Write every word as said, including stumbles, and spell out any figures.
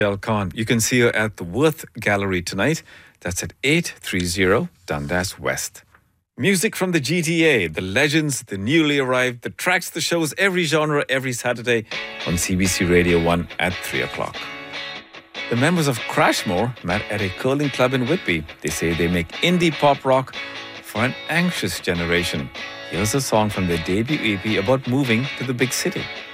Michelle Khan. You can see her at the Worth Gallery tonight. That's at eight thirty Dundas West. Music from the G T A, the legends, the newly arrived, the tracks, the shows, every genre, every Saturday on C B C Radio one at three o'clock. The members of Crashmore met at a curling club in Whitby. They say they make indie pop rock for an anxious generation. Here's a song from their debut E P about moving to the big city.